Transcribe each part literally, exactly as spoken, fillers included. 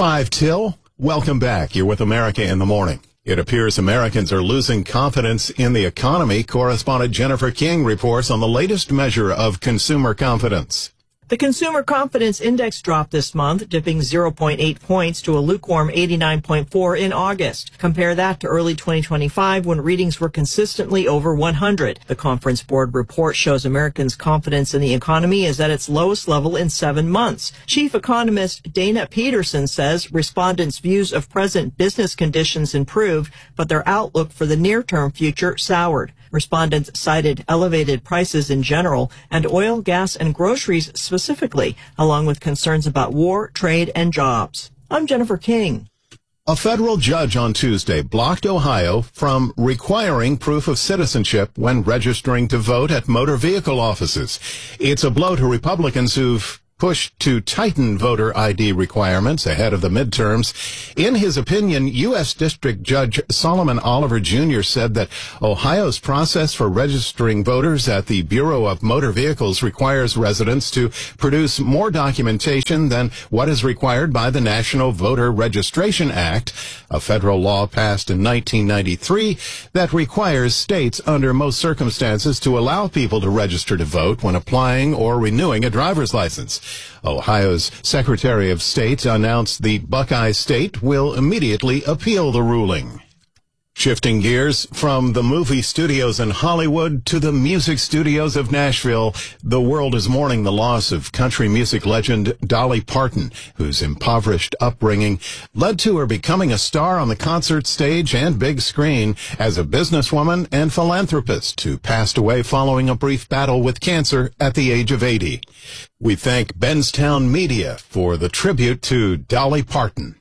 Five till. Welcome back. You're with America in the Morning. It appears Americans are losing confidence in the economy. Correspondent Jennifer King reports on the latest measure of consumer confidence. The Consumer Confidence Index dropped this month, dipping zero point eight points to a lukewarm eighty-nine point four in August. Compare that to early twenty twenty-five when readings were consistently over one hundred. The Conference Board report shows Americans' confidence in the economy is at its lowest level in seven months. Chief economist Dana Peterson says respondents' views of present business conditions improved, but their outlook for the near-term future soured. Respondents cited elevated prices in general and oil, gas, and groceries specifically, along with concerns about war, trade, and jobs. I'm Jennifer King. A federal judge on Tuesday blocked Ohio from requiring proof of citizenship when registering to vote at motor vehicle offices. It's a blow to Republicans who've pushed to tighten voter I D requirements ahead of the midterms. In his opinion, U S District Judge Solomon Oliver Junior said that Ohio's process for registering voters at the Bureau of Motor Vehicles requires residents to produce more documentation than what is required by the National Voter Registration Act, a federal law passed in nineteen ninety-three that requires states under most circumstances to allow people to register to vote when applying or renewing a driver's license. Ohio's Secretary of State announced the Buckeye State will immediately appeal the ruling. Shifting gears from the movie studios in Hollywood to the music studios of Nashville, the world is mourning the loss of country music legend Dolly Parton, whose impoverished upbringing led to her becoming a star on the concert stage and big screen as a businesswoman and philanthropist who passed away following a brief battle with cancer at the age of eighty. We thank Benstown Media for the tribute to Dolly Parton.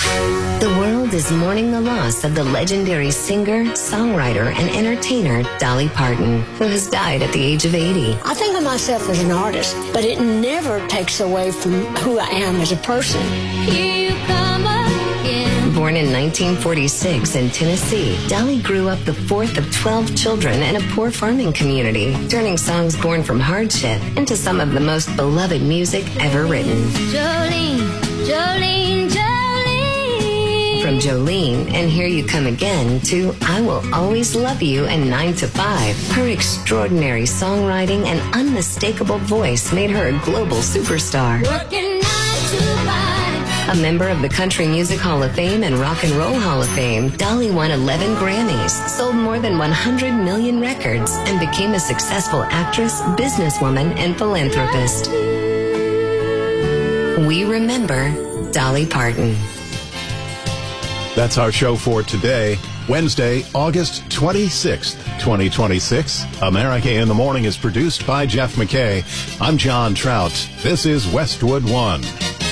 The world is mourning the loss of the legendary singer, songwriter, and entertainer Dolly Parton, who has died at the age of eighty. I think of myself as an artist, but it never takes away from who I am as a person. Here you come again. Born in nineteen forty-six in Tennessee, Dolly grew up the fourth of twelve children in a poor farming community, turning songs born from hardship into some of the most beloved music ever written. Jolene, Jolene, Jolene. From Jolene and Here You Come Again to I Will Always Love You and nine to five, her extraordinary songwriting and unmistakable voice made her a global superstar. Working nine to five. A member of the Country Music Hall of Fame and Rock and Roll Hall of Fame, Dolly won eleven Grammys, sold more than one hundred million records, and became a successful actress, businesswoman, and philanthropist. We remember Dolly Parton. That's our show for today, Wednesday, August twenty-sixth, twenty twenty-six. America in the Morning is produced by Jeff McKay. I'm John Trout. This is Westwood One.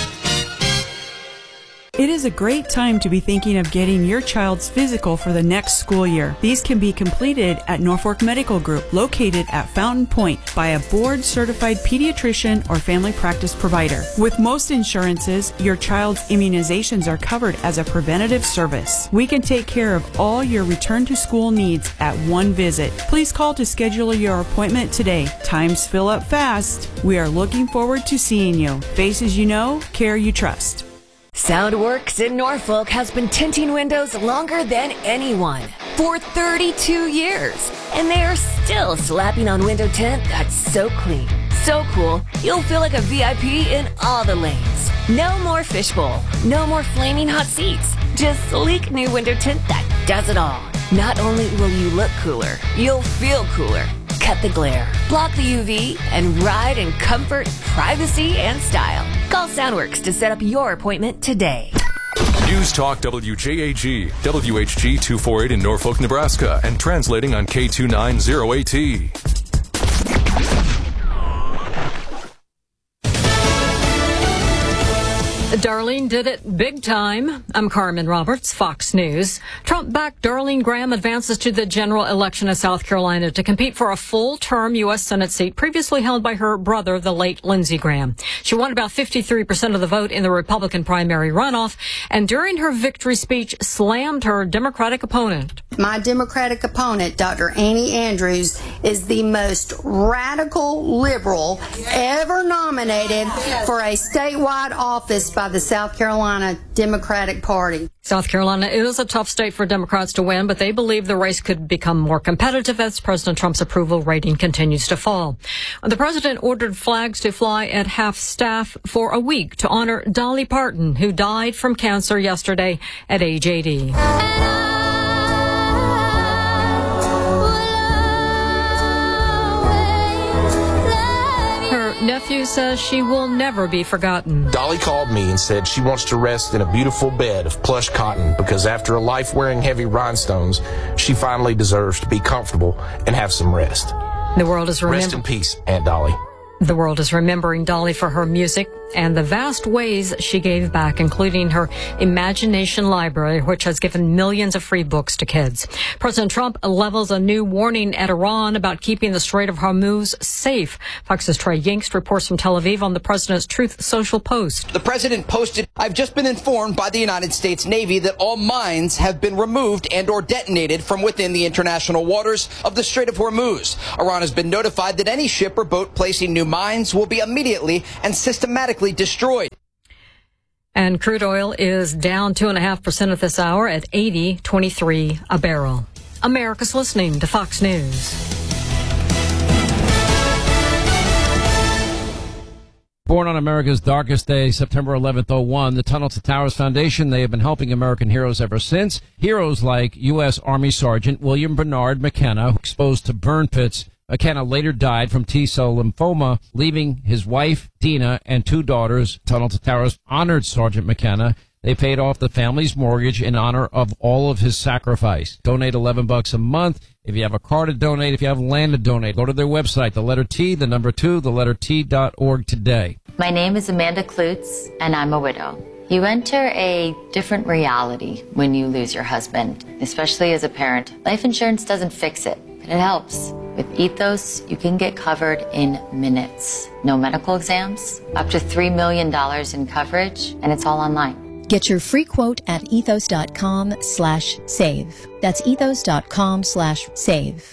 It is a great time to be thinking of getting your child's physical for the next school year. These can be completed at Norfolk Medical Group, located at Fountain Point, by a board-certified pediatrician or family practice provider. With most insurances, your child's immunizations are covered as a preventative service. We can take care of all your return-to-school needs at one visit. Please call to schedule your appointment today. Times fill up fast. We are looking forward to seeing you. Faces you know, care you trust. Soundworks in Norfolk has been tinting windows longer than anyone, for thirty-two years. And they are still slapping on window tint that's so clean, so cool, you'll feel like a V I P in all the lanes. No more fishbowl, no more flaming hot seats, just sleek new window tint that does it all. Not only will you look cooler, you'll feel cooler. Cut the glare, block the U V, and ride in comfort, privacy, and style. Call Soundworks to set up your appointment today. News Talk W J A G, W H G two forty-eight in Norfolk, Nebraska, and translating on K two ninety A T. Darlene did it big time. I'm Carmen Roberts, Fox News. Trump-backed Darlene Graham advances to the general election of South Carolina to compete for a full-term U S Senate seat previously held by her brother, the late Lindsey Graham. She won about fifty-three percent of the vote in the Republican primary runoff, and during her victory speech, slammed her Democratic opponent. My Democratic opponent, Doctor Annie Andrews, is the most radical liberal ever nominated for a statewide office by the South Carolina Democratic Party. South Carolina is a tough state for Democrats to win, but they believe the race could become more competitive as President Trump's approval rating continues to fall. The president ordered flags to fly at half-staff for a week to honor Dolly Parton, who died from cancer yesterday at age eighty. Nephew says she will never be forgotten. Dolly called me and said she wants to rest in a beautiful bed of plush cotton because after a life wearing heavy rhinestones, she finally deserves to be comfortable and have some rest. The world is remembering. Rest in peace, Aunt Dolly. The world is remembering Dolly for her music and the vast ways she gave back, including her Imagination Library, which has given millions of free books to kids. President Trump levels a new warning at Iran about keeping the Strait of Hormuz safe. Fox's Trey Yingst reports from Tel Aviv on the president's Truth Social post. The president posted, "I've just been informed by the United States Navy that all mines have been removed and or detonated from within the international waters of the Strait of Hormuz. Iran has been notified that any ship or boat placing new mines will be immediately and systematically destroyed." And crude oil is down two point five percent at this hour at eighty twenty-three a barrel. America's listening to Fox News. Born on America's darkest day, September eleventh, oh one, the Tunnel to Towers Foundation, they have been helping American heroes ever since. Heroes like U S Army Sergeant William Bernard McKenna, exposed to burn pits. McKenna later died from T-cell lymphoma, leaving his wife, Dina, and two daughters. Tunnel to Towers honored Sergeant McKenna. They paid off the family's mortgage in honor of all of his sacrifice. Donate eleven bucks a month. If you have a car to donate, if you have land to donate, go to their website, the letter T, the number two, the letter T dot org today. My name is Amanda Klutz, and I'm a widow. You enter a different reality when you lose your husband, especially as a parent. Life insurance doesn't fix it, but it helps. With Ethos, you can get covered in minutes. No medical exams, up to three million dollars in coverage, and it's all online. Get your free quote at ethos.com slash save. That's ethos.com slash save.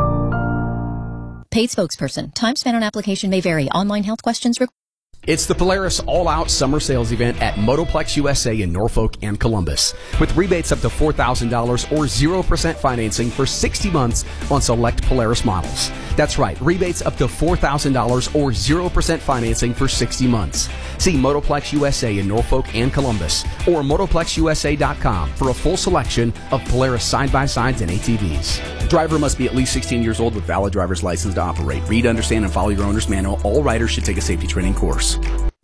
Paid spokesperson. Time spent on application may vary. Online health questions required. It's the Polaris All-Out Summer Sales Event at Motoplex U S A in Norfolk and Columbus. With rebates up to four thousand dollars or zero percent financing for sixty months on select Polaris models. That's right, rebates up to four thousand dollars or zero percent financing for sixty months. See Motoplex U S A in Norfolk and Columbus or motoplex u s a dot com for a full selection of Polaris side-by-sides and A T Vs. Driver must be at least sixteen years old with valid driver's license to operate. Read, understand, and follow your owner's manual. All riders should take a safety training course.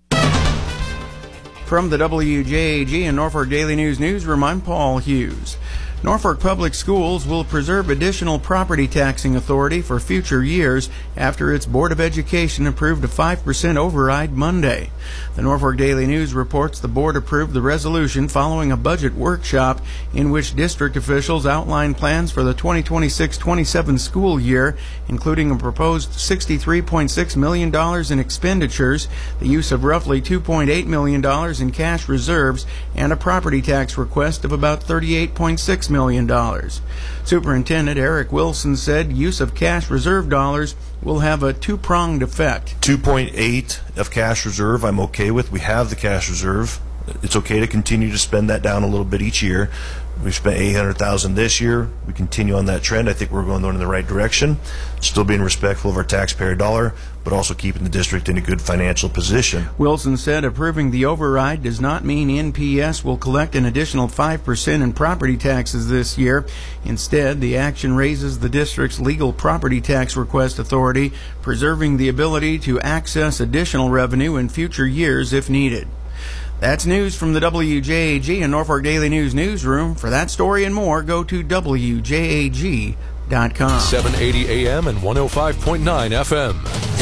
From the W J A G and Norfolk Daily News Newsroom, I'm Paul Hughes. Norfolk Public Schools will preserve additional property taxing authority for future years after its Board of Education approved a five percent override Monday. The Norfolk Daily News reports the board approved the resolution following a budget workshop in which district officials outlined plans for the twenty twenty-six twenty-seven school year, including a proposed sixty-three point six million dollars in expenditures, the use of roughly two point eight million dollars in cash reserves, and a property tax request of about thirty-eight point six million dollars. Superintendent Eric Wilson said use of cash reserve dollars will have a two-pronged effect. two point eight of cash reserve I'm okay with. We have the cash reserve. It's okay to continue to spend that down a little bit each year. We've spent eight hundred thousand dollars this year. We continue on that trend. I think we're going in the right direction. Still being respectful of our taxpayer dollar, but also keeping the district in a good financial position. Wilson said approving the override does not mean N P S will collect an additional five percent in property taxes this year. Instead, the action raises the district's legal property tax request authority, preserving the ability to access additional revenue in future years if needed. That's news from the W J A G and Norfolk Daily News Newsroom. For that story and more, go to W J A G dot com. seven eighty A M and one oh five point nine F M.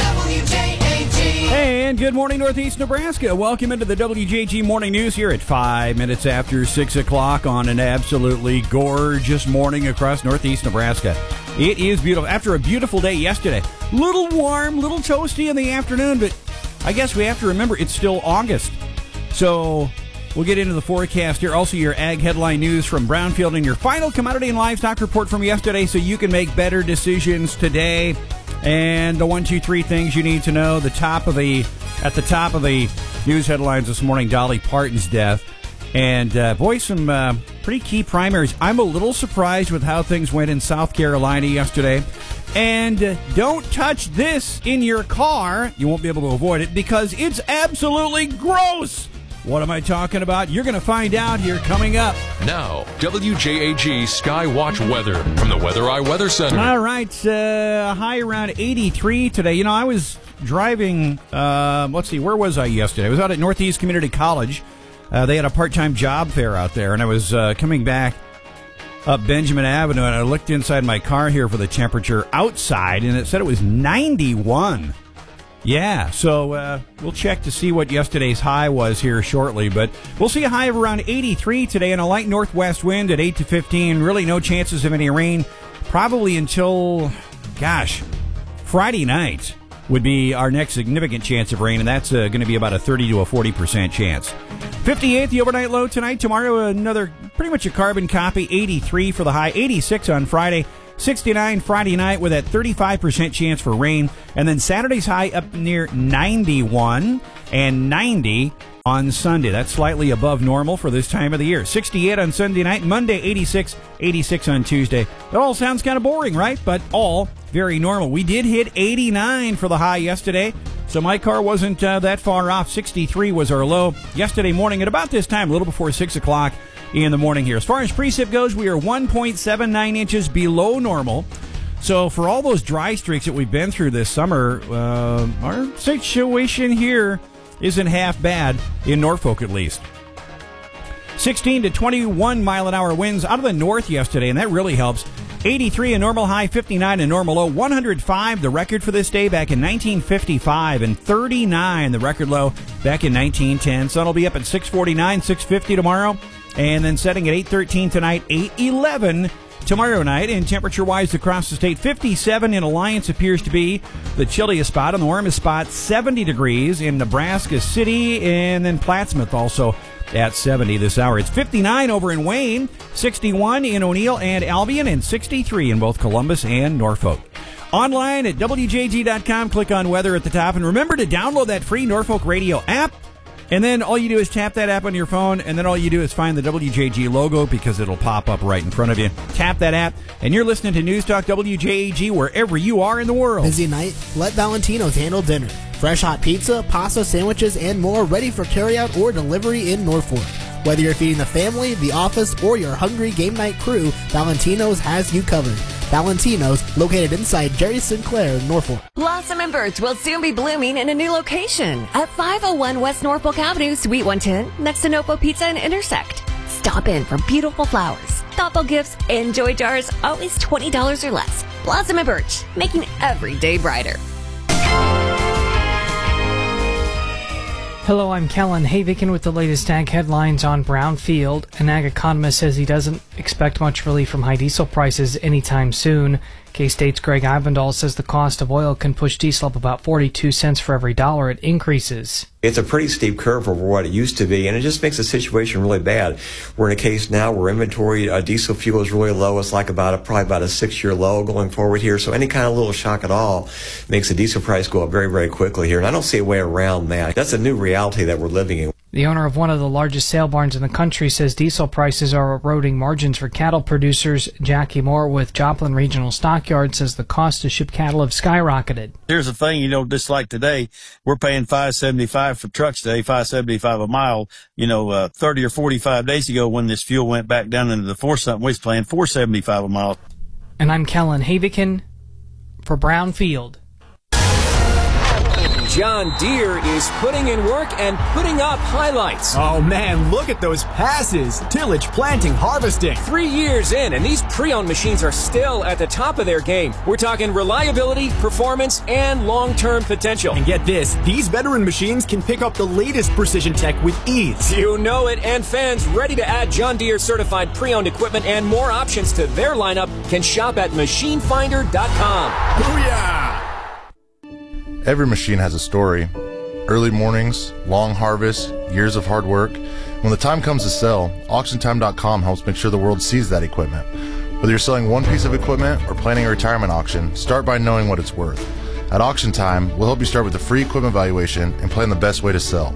W J A G. And good morning, Northeast Nebraska. Welcome into the W J A G Morning News here at five minutes after six o'clock on an absolutely gorgeous morning across Northeast Nebraska. It is beautiful. After a beautiful day yesterday, little warm, little toasty in the afternoon, but I guess we have to remember it's still August. So we'll get into the forecast here. Also, your ag headline news from Brownfield and your final commodity and livestock report from yesterday so you can make better decisions today. And the one, two, three things you need to know. The top of the, at the top of the news headlines this morning, Dolly Parton's death. And, uh, boy, some uh, pretty key primaries. I'm a little surprised with how things went in South Carolina yesterday. And uh, don't touch this in your car. You won't be able to avoid it because it's absolutely gross. What am I talking about? You're going to find out here coming up. Now, W J A G Skywatch weather from the Weather Eye Weather Center. All right, uh, high around eighty-three today. You know, I was driving, uh, let's see, where was I yesterday? I was out at Northeast Community College. Uh, they had a part-time job fair out there, and I was uh, coming back up Benjamin Avenue, and I looked inside my car here for the temperature outside, and it said it was ninety-one. Yeah, so uh, we'll check to see what yesterday's high was here shortly, but we'll see a high of around eighty-three today and a light northwest wind at eight to fifteen. Really no chances of any rain, probably until, gosh, Friday night would be our next significant chance of rain, and that's uh, going to be about a thirty to a forty percent chance. fifty-eight the overnight low tonight. Tomorrow another pretty much a carbon copy, eighty-three for the high, eighty-six on Friday. sixty-nine Friday night with that thirty-five percent chance for rain. And then Saturday's high up near ninety-one and ninety on Sunday. That's slightly above normal for this time of the year. sixty-eight on Sunday night, Monday eighty-six, eighty-six on Tuesday. That all sounds kind of boring, right? But all very normal. We did hit eighty-nine for the high yesterday, so my car wasn't uh, that far off. sixty-three was our low yesterday morning at about this time, a little before six o'clock in the morning here. As far as precip goes, we are one point seven nine inches below normal. So for all those dry streaks that we've been through this summer, uh, our situation here isn't half bad, in Norfolk at least. sixteen to twenty-one mile an hour winds out of the north yesterday, and that really helps. eighty-three a normal high, fifty-nine a normal low, one hundred five the record for this day back in nineteen fifty-five, and thirty-nine the record low back in nineteen ten. Sun will be up at six forty-nine, six fifty tomorrow. And then setting at eight thirteen tonight, eight eleven tomorrow night. And temperature-wise across the state, fifty-seven in Alliance appears to be the chilliest spot. On the warmest spot, seventy degrees in Nebraska City. And then Plattsmouth also at seventy this hour. It's fifty-nine over in Wayne, sixty-one in O'Neill and Albion, and sixty-three in both Columbus and Norfolk. Online at W J G dot com, click on weather at the top. And remember to download that free Norfolk Radio app. And then all you do is tap that app on your phone, and then all you do is find the W J G logo because it'll pop up right in front of you. Tap that app, and you're listening to News Talk W J A G wherever you are in the world. Busy night? Let Valentino's handle dinner. Fresh hot pizza, pasta, sandwiches, and more ready for carryout or delivery in Norfolk. Whether you're feeding the family, the office, or your hungry game night crew, Valentino's has you covered. Valentino's, located inside Jerry Sinclair in Norfolk. Blossom and Birch will soon be blooming in a new location at five oh one West Norfolk Avenue, Suite one ten, next to Nopo Pizza and Intersect. Stop in for beautiful flowers, thoughtful gifts, and joy jars, always twenty dollars or less. Blossom and Birch, making every day brighter. Hello, I'm Kellen Havikin with the latest ag headlines on Brownfield. An ag economist says he doesn't expect much relief from high diesel prices anytime soon. K-State's Greg Ivendall says the cost of oil can push diesel up about forty-two cents for every dollar it increases. It's a pretty steep curve over what it used to be, and it just makes the situation really bad. We're in a case now where inventory uh, diesel fuel is really low. It's like about a, probably about a six-year low going forward here. So any kind of little shock at all makes the diesel price go up very, very quickly here. And I don't see a way around that. That's a new reality that we're living in. The owner of one of the largest sale barns in the country says diesel prices are eroding margins for cattle producers. Jackie Moore with Joplin Regional Stockyard says the cost to ship cattle have skyrocketed. Here's the thing, you know, just like today, we're paying five seventy-five for trucks today, five seventy-five a mile. You know, uh, thirty or forty-five days ago when this fuel went back down into the four something, we was paying four seventy-five a mile. And I'm Kellen Havikin for Brownfield. John Deere is putting in work and putting up highlights. Oh man, look at those passes. Tillage, planting, harvesting. Three years in, and these pre-owned machines are still at the top of their game. We're talking reliability, performance, and long-term potential. And get this, these veteran machines can pick up the latest precision tech with ease. You know it, and fans ready to add John Deere certified pre-owned equipment and more options to their lineup can shop at machine finder dot com. Booyah! Every machine has a story. Early mornings, long harvests, years of hard work. When the time comes to sell, auction time dot com helps make sure the world sees that equipment. Whether you're selling one piece of equipment or planning a retirement auction, start by knowing what it's worth. At Auction Time, we'll help you start with a free equipment valuation and plan the best way to sell.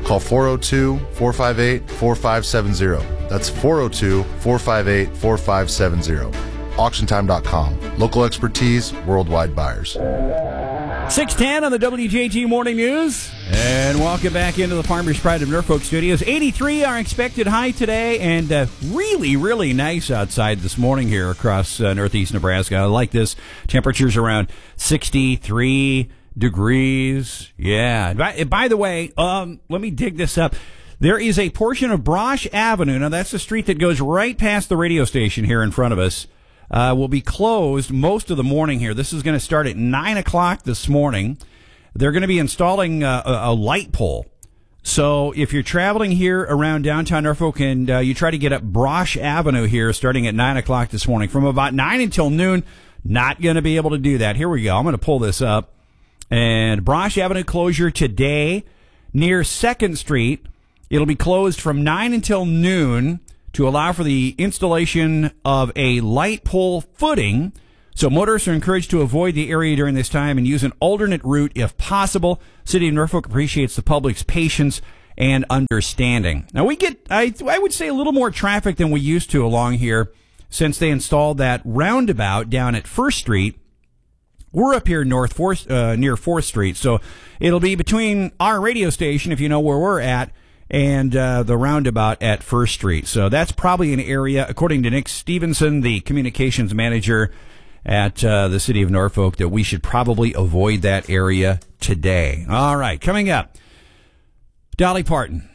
Call four oh two, four five eight, four five seven zero. That's four oh two, four five eight, four five seven zero. auction time dot com. Local expertise, worldwide buyers. six ten on the W J G Morning News. And welcome back into the Farmers Pride of Norfolk Studios. eighty-three our expected high today, and uh, really, really nice outside this morning here across uh, northeast Nebraska. I like this. Temperatures around sixty-three degrees. Yeah. By, by the way, um, let me dig this up. There is a portion of Brosh Avenue. Now, that's the street that goes right past the radio station here in front of us. Uh, will be closed most of the morning here. This is going to start at nine o'clock this morning. They're going to be installing uh, a, a light pole. So if you're traveling here around downtown Norfolk and uh, you try to get up Brosh Avenue here starting at nine o'clock this morning, from about nine until noon, not going to be able to do that. Here we go. I'm going to pull this up. And Brosh Avenue closure today near second Street. It'll be closed from nine until noon to allow for the installation of a light pole footing. So motorists are encouraged to avoid the area during this time and use an alternate route if possible. City of Norfolk appreciates the public's patience and understanding. Now, we get, I, I would say, a little more traffic than we used to along here since they installed that roundabout down at First Street. We're up here north fourth, uh, near fourth Street, so it'll be between our radio station, if you know where we're at, and uh, the roundabout at First Street. So that's probably an area, according to Nick Stevenson, the communications manager at uh, the City of Norfolk, that we should probably avoid that area today. All right, coming up, Dolly Parton.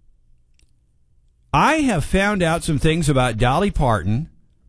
I have found out some things about Dolly Parton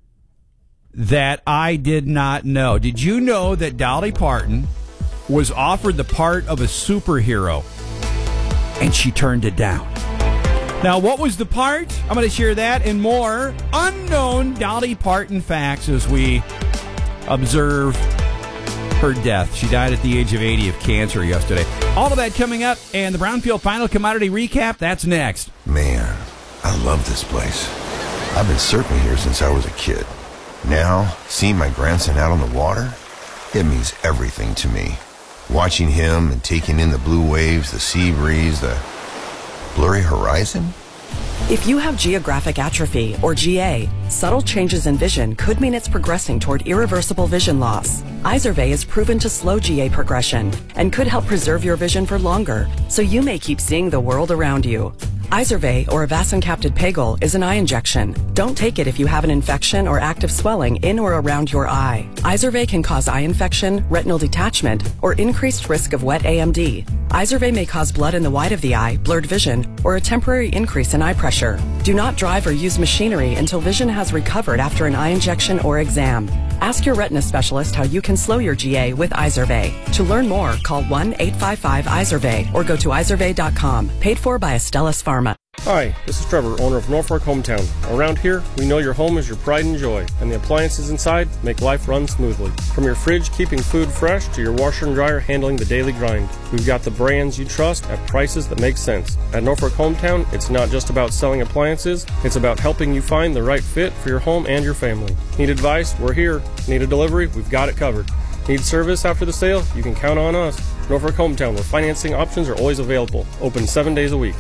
that I did not know. Did you know that Dolly Parton was offered the part of a superhero and she turned it down? Now, what was the part? I'm going to share that and more unknown Dolly Parton facts as we observe her death. She died at the age of eighty of cancer yesterday. All of that coming up, and the Brownfield Final Commodity Recap, that's next. Man, I love this place. I've been surfing here since I was a kid. Now, seeing my grandson out on the water, it means everything to me. Watching him and taking in the blue waves, the sea breeze, the blurry horizon. If you have geographic atrophy, or G A, subtle changes in vision could mean it's progressing toward irreversible vision loss. Izervay is proven to slow G A progression and could help preserve your vision for longer, so you may keep seeing the world around you. Izervay, or avacincaptad pegol, is an eye injection. Don't take it if you have an infection or active swelling in or around your eye. Izervay can cause eye infection, retinal detachment, or increased risk of wet A M D. Izervay may cause blood in the white of the eye, blurred vision, or a temporary increase in eye pressure. Do not drive or use machinery until vision has recovered after an eye injection or exam. Ask your retina specialist how you can slow your G A with Izervay. To learn more, call one eight five five Izervay or go to izervay dot com. Paid for by Astellas Pharma. Hi, this is Trevor, owner of Norfolk Hometown. Around here, we know your home is your pride and joy, and the appliances inside make life run smoothly. From your fridge keeping food fresh to your washer and dryer handling the daily grind, we've got the brands you trust at prices that make sense. At Norfolk Hometown, it's not just about selling appliances, it's about helping you find the right fit for your home and your family. Need advice? We're here. Need a delivery? We've got it covered. Need service after the sale? You can count on us. Norfolk Hometown, where financing options are always available. Open seven days a week.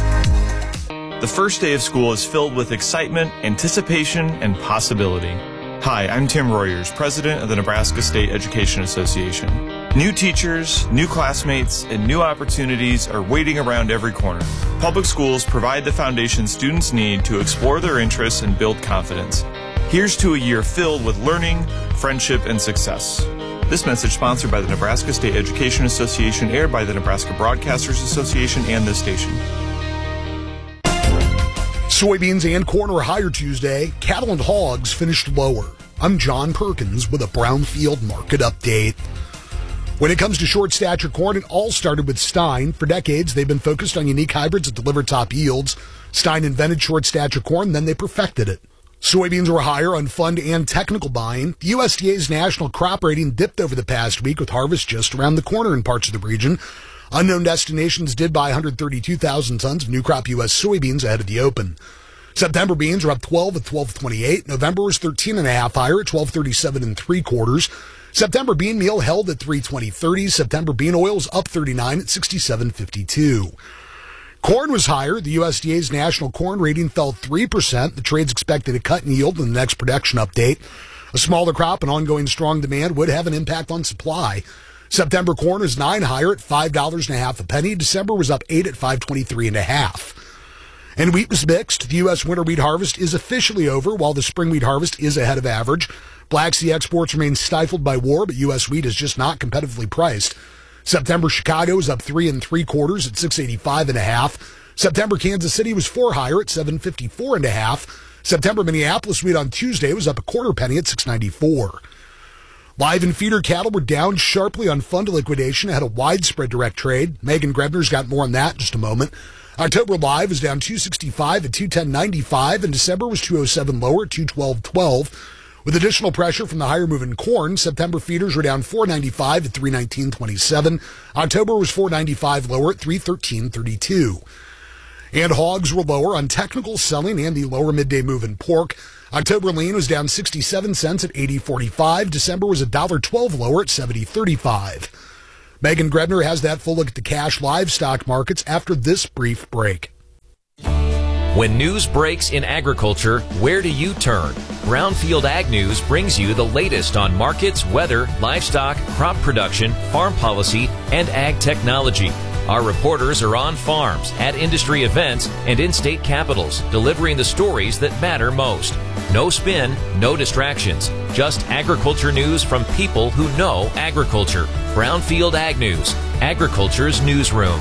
The first day of school is filled with excitement, anticipation, and possibility. Hi, I'm Tim Royers, president of the Nebraska State Education Association. New teachers, new classmates, and new opportunities are waiting around every corner. Public schools provide the foundation students need to explore their interests and build confidence. Here's to a year filled with learning, friendship, and success. This message sponsored by the Nebraska State Education Association, aired by the Nebraska Broadcasters Association and this station. Soybeans and corn are higher Tuesday. Cattle and hogs finished lower. I'm John Perkins with a Brownfield market update. When it comes to short stature corn, it all started with Stein. For decades, they've been focused on unique hybrids that deliver top yields. Stein invented short stature corn, then they perfected it. Soybeans were higher on fund and technical buying. The U S D A's national crop rating dipped over the past week with harvest just around the corner in parts of the region. Unknown Destinations did buy one hundred thirty-two thousand tons of new crop U S soybeans ahead of the open. September beans are up twelve at twelve twenty-eight. November was thirteen and a half higher at twelve thirty-seven and three quarters. September bean meal held at three twenty thirty. September bean oil is up thirty-nine at sixty-seven fifty-two. Corn was higher. The U S D A's national corn rating fell three percent. The trade's expected to cut in yield in the next production update. A smaller crop and ongoing strong demand would have an impact on supply. September corn is nine higher at five dollars and a half a penny. December was up eight at five twenty-three and a half. And wheat was mixed. The U S winter wheat harvest is officially over, while the spring wheat harvest is ahead of average. Black Sea exports remain stifled by war, but U S wheat is just not competitively priced. September Chicago is up three and three quarters at six eighty-five and a half. September Kansas City was four higher at seven fifty-four and a half. September Minneapolis wheat on Tuesday was up a quarter penny at six ninety-four. Live and feeder cattle were down sharply on fund liquidation ahead of widespread direct trade. Megan Grebner's got more on that in just a moment. October live was down two sixty-five at two ten ninety-five, and December was two oh seven lower at two twelve twelve. With additional pressure from the higher moving corn, September feeders were down four ninety-five at three nineteen twenty-seven. October was four ninety-five lower at three thirteen thirty-two. And hogs were lower on technical selling and the lower midday move in pork. October lean was down sixty-seven cents at eighty forty-five. December was one dollar twelve lower at seventy thirty-five. Megan Grebner has that full look at the cash livestock markets after this brief break. When news breaks in agriculture, where do you turn? Brownfield Ag News brings you the latest on markets, weather, livestock, crop production, farm policy, and ag technology. Our reporters are on farms, at industry events, and in state capitals, delivering the stories that matter most. No spin, no distractions. Just agriculture news from people who know agriculture. Brownfield Ag News, agriculture's newsroom.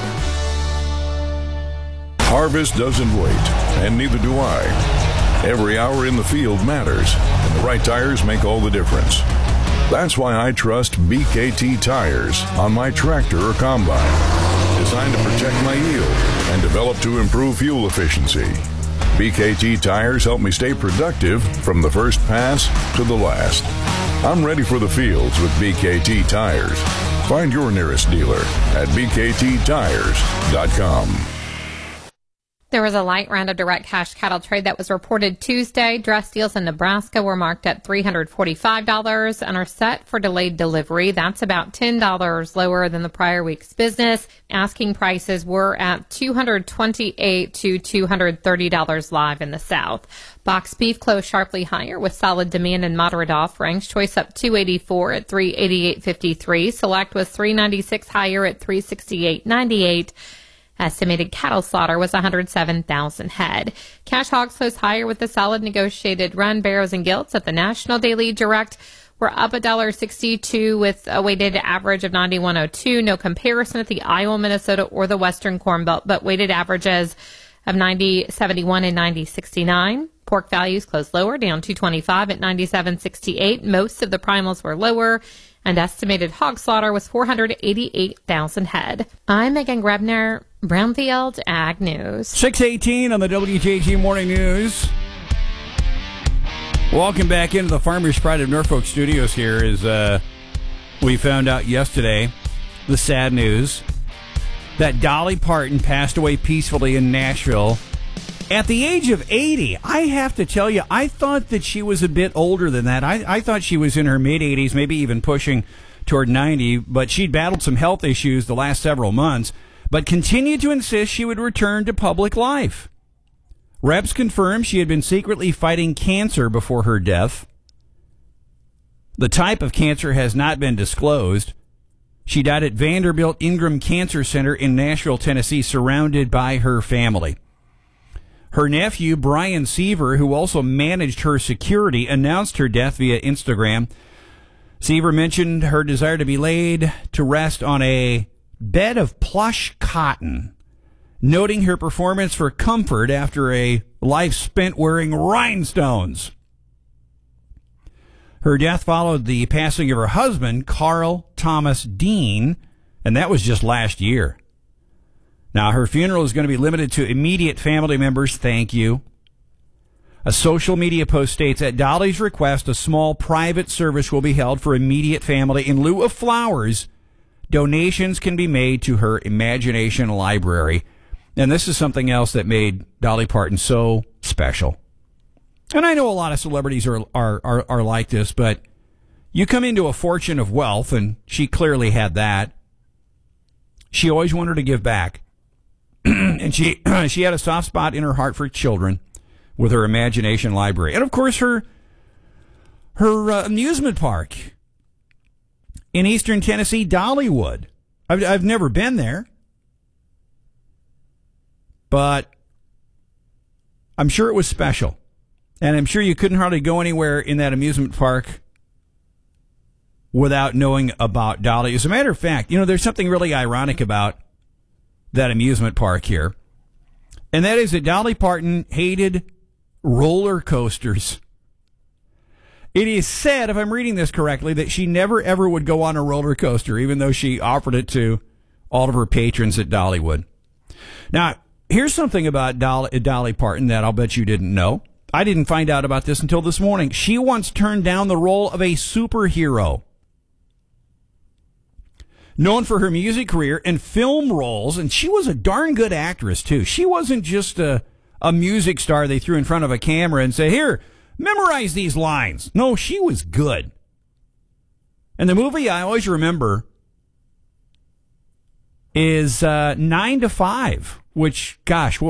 Harvest doesn't wait, and neither do I. Every hour in the field matters, and the right tires make all the difference. That's why I trust B K T tires on my tractor or combine. Designed to protect my yield and developed to improve fuel efficiency. B K T tires help me stay productive from the first pass to the last. I'm ready for the fields with B K T tires. Find your nearest dealer at b k t tires dot com. There was a light round of direct cash cattle trade that was reported Tuesday. Dress deals in Nebraska were marked at three hundred forty-five dollars and are set for delayed delivery. That's about ten dollars lower than the prior week's business. Asking prices were at two hundred twenty-eight dollars to two hundred thirty dollars live in the South. Box beef closed sharply higher with solid demand and moderate offerings. Choice up two eighty-four at three eighty-eight fifty-three. Select was three ninety-six higher at three sixty-eight ninety-eight. Estimated cattle slaughter was one hundred seven thousand head. Cash hogs closed higher with the solid negotiated run. Barrows and gilts at the National Daily Direct were up one dollar sixty-two with a weighted average of ninety-one oh two. No comparison at the Iowa, Minnesota, or the Western Corn Belt, but weighted averages of ninety seventy-one and ninety sixty-nine. Pork values closed lower, down two twenty-five at ninety-seven sixty-eight. Most of the primals were lower, and estimated hog slaughter was four hundred eighty-eight thousand head. I'm Megan Grebner, Brownfield Ag News. six eighteen on the W J G Morning News. Welcome back into the Farmers Pride of Norfolk studios here as uh, we found out yesterday the sad news that Dolly Parton passed away peacefully in Nashville at the age of eighty. I have to tell you, I thought that she was a bit older than that. I, I thought she was in her mid-eighties, maybe even pushing toward ninety, but she'd battled some health issues the last several months, but continued to insist she would return to public life. Reps confirmed she had been secretly fighting cancer before her death. The type of cancer has not been disclosed. She died at Vanderbilt Ingram Cancer Center in Nashville, Tennessee, surrounded by her family. Her nephew, Brian Seaver, who also managed her security, announced her death via Instagram. Seaver mentioned her desire to be laid to rest on a bed of plush cotton, noting her performance for comfort after a life spent wearing rhinestones. Her death followed the passing of her husband, Carl Thomas Dean, and that was just last year. Now, her funeral is going to be limited to immediate family members. Thank you. A social media post states, at Dolly's request, a small private service will be held for immediate family. In lieu of flowers, donations can be made to her Imagination Library. And this is something else that made Dolly Parton so special. And I know a lot of celebrities are, are, are, are like this, but you come into a fortune of wealth, and she clearly had that. She always wanted to give back. and she she had a soft spot in her heart for children with her imagination library. And, of course, her, her uh, amusement park in eastern Tennessee, Dollywood. I've, I've never been there, but I'm sure it was special. And I'm sure you couldn't hardly go anywhere in that amusement park without knowing about Dolly. As a matter of fact, you know, there's something really ironic about that amusement park here, and that is that Dolly Parton hated roller coasters. It is said, if I'm reading this correctly, that she never ever would go on a roller coaster, even though she offered it to all of her patrons at Dollywood. Now, here's something about Dolly, Dolly Parton that I'll bet you didn't know. I didn't find out about this until this morning. She once turned down the role of a superhero. Known for her music career and film roles, and she was a darn good actress, too. She wasn't just a, a music star they threw in front of a camera and say, here, memorize these lines. No, she was good. And the movie I always remember is uh, nine to five, which, gosh,